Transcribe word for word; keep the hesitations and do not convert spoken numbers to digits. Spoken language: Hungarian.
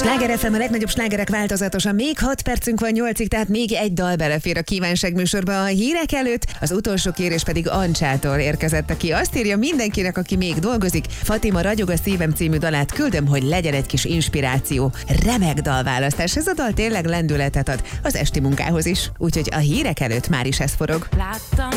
Sláger ef em, a legnagyobb slágerek változatosan. Még hat percünk van nyolcig, tehát még egy dal belefér a kívánság műsorba a hírek előtt. Az utolsó kérés pedig Ancsától érkezett, aki azt írja mindenkinek, aki még dolgozik. Fatima, Ragyog a szívem című dalát küldöm, hogy legyen egy kis inspiráció. Remek dalválasztás. Ez a dal tényleg lendületet ad az esti munkához is. Úgyhogy a hírek előtt már is ez forog. Láttam